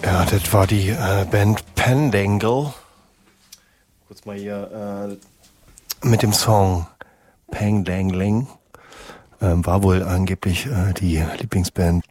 Ja, das war die Band Pendangle. Kurz mal hier mit dem Song Pang Dangling. War wohl angeblich die Lieblingsband